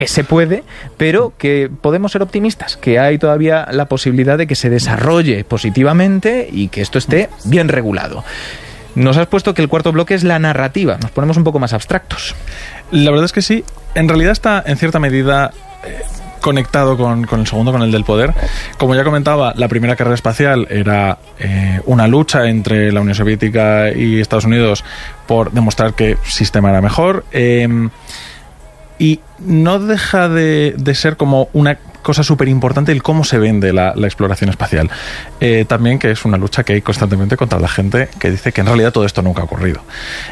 se puede, pero que podemos ser optimistas, que hay todavía la posibilidad de que se desarrolle positivamente y que esto esté bien regulado. Nos has puesto que el cuarto bloque es la narrativa. Nos ponemos un poco más abstractos. La verdad es que sí. En realidad está en cierta medida conectado con el segundo, con el del poder. Como ya comentaba, la primera carrera espacial era una lucha entre la Unión Soviética y Estados Unidos por demostrar que el sistema era mejor. Y no deja de ser como una cosa súper importante el cómo se vende la exploración espacial. También que es una lucha que hay constantemente contra la gente que dice que en realidad todo esto nunca ha ocurrido.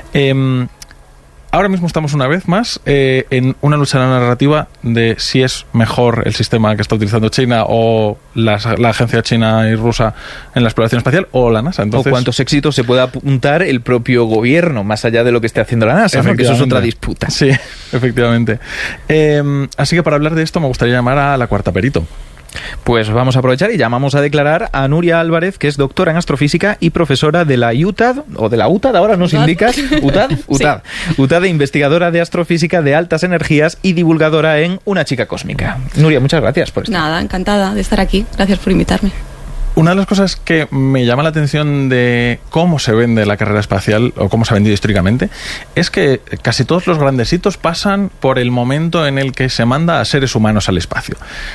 Ahora mismo estamos una vez más en una lucha narrativa de si es mejor el sistema que está utilizando China o la agencia china y rusa en la exploración espacial o la NASA. Entonces, o cuántos éxitos se puede apuntar el propio gobierno, más allá de lo que esté haciendo la NASA, ¿no? Que eso es otra disputa. Sí, efectivamente. Así que para hablar de esto me gustaría llamar a la cuarta perito. Pues vamos a aprovechar y llamamos a declarar a Nuria Álvarez, que es doctora en astrofísica y profesora de la UTAD, o de la UTAD, ahora nos indicas, UTAD, sí. UTAD, investigadora de astrofísica de altas energías y divulgadora en Una chica cósmica. Nuria, muchas gracias por estar. Nada, encantada de estar aquí. Gracias por invitarme. Una de las cosas que me llama la atención de cómo se vende la carrera espacial, o cómo se ha vendido históricamente, es que casi todos los grandes hitos pasan por el momento en el que se manda a seres humanos al espacio.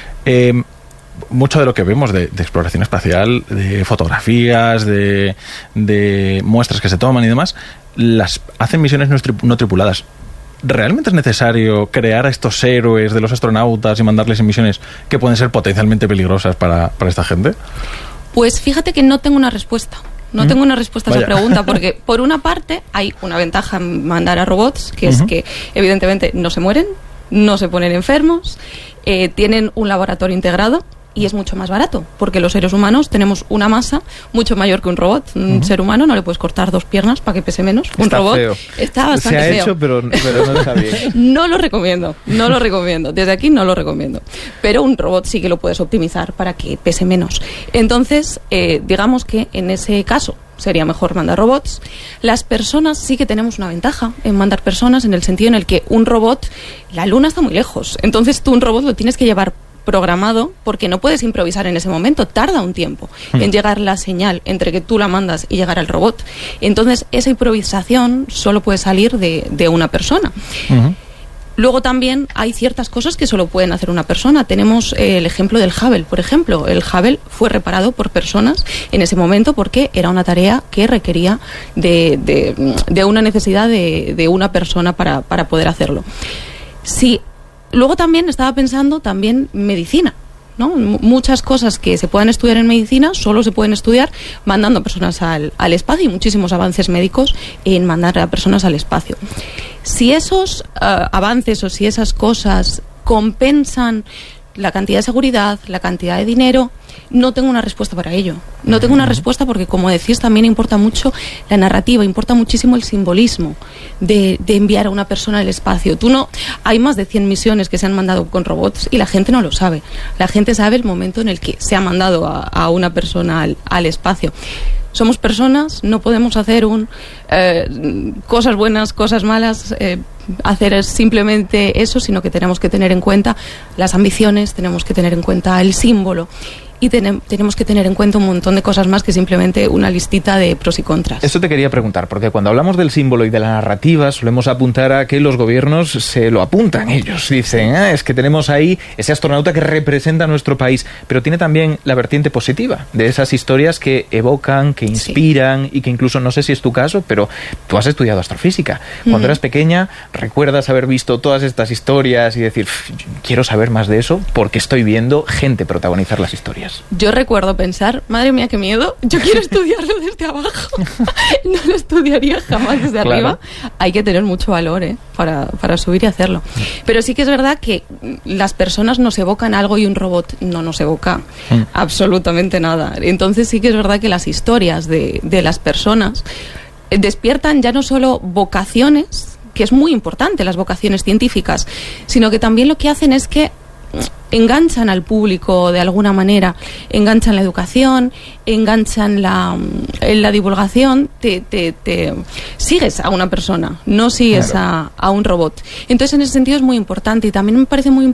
Mucho de lo que vemos de exploración espacial, de fotografías, de muestras que se toman y demás, las hacen misiones no tripuladas. ¿Realmente es necesario crear a estos héroes de los astronautas y mandarles en misiones que pueden ser potencialmente peligrosas para esta gente? Pues fíjate que no tengo una respuesta. No tengo una respuesta a esa pregunta, porque por una parte hay una ventaja en mandar a robots, que es que evidentemente no se mueren, no se ponen enfermos, tienen un laboratorio integrado y es mucho más barato, porque los seres humanos tenemos una masa mucho mayor que un robot. Un ser humano no le puedes cortar 2 piernas para que pese menos. Un robot feo. Está bastante feo. Se ha hecho, pero no está bien. No lo recomiendo. Desde aquí no lo recomiendo. Pero un robot sí que lo puedes optimizar para que pese menos. Entonces, digamos que en ese caso sería mejor mandar robots. Las personas sí que tenemos una ventaja en mandar personas, en el sentido en el que un robot, la Luna está muy lejos. Entonces tú un robot lo tienes que llevar programado, porque no puedes improvisar en ese momento, tarda un tiempo en llegar la señal entre que tú la mandas y llegar al robot. Entonces esa improvisación solo puede salir de una persona. Luego también hay ciertas cosas que solo pueden hacer una persona. Tenemos el ejemplo del Hubble, por ejemplo. El Hubble fue reparado por personas en ese momento porque era una tarea que requería de una necesidad de una persona para poder hacerlo. Sí. Luego también estaba pensando medicina, ¿no? Muchas cosas que se puedan estudiar en medicina solo se pueden estudiar mandando personas al espacio, y muchísimos avances médicos en mandar a personas al espacio. Si esos avances o si esas cosas compensan la cantidad de seguridad, la cantidad de dinero, no tengo una respuesta para ello. No tengo una respuesta porque, como decís, también importa mucho la narrativa, importa muchísimo el simbolismo de enviar a una persona al espacio. Hay más de 100 misiones que se han mandado con robots y la gente no lo sabe. La gente sabe el momento en el que se ha mandado a una persona al espacio. Somos personas, no podemos hacer cosas buenas, cosas malas, hacer simplemente eso, sino que tenemos que tener en cuenta las ambiciones, tenemos que tener en cuenta el símbolo y tenemos que tener en cuenta un montón de cosas más que simplemente una listita de pros y contras. Eso te quería preguntar, porque cuando hablamos del símbolo y de la narrativa solemos apuntar a que los gobiernos se lo apuntan ellos. Dicen, es que tenemos ahí ese astronauta que representa a nuestro país, pero tiene también la vertiente positiva de esas historias que evocan, que inspiran y que incluso, no sé si es tu caso, pero tú has estudiado astrofísica. Cuando eras pequeña, ¿recuerdas haber visto todas estas historias y decir, quiero saber más de eso porque estoy viendo gente protagonizar las historias? Yo recuerdo pensar, madre mía, qué miedo, yo quiero estudiarlo desde abajo. No lo estudiaría jamás desde arriba. Hay que tener mucho valor para subir y hacerlo. Pero sí que es verdad que las personas nos evocan algo y un robot no nos evoca absolutamente nada. Entonces sí que es verdad que las historias de las personas despiertan ya no solo vocaciones, que es muy importante las vocaciones científicas, sino que también lo que hacen es que enganchan al público de alguna manera, enganchan la educación, enganchan en la divulgación, te sigues a una persona, no sigues a un robot. Entonces, en ese sentido es muy importante, y también me parece muy importante